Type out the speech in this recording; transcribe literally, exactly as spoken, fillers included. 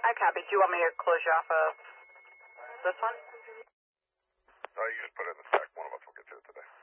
I copy. Do you want me to close you off of this one? No, you just put it in the stack. One of us will get to it today.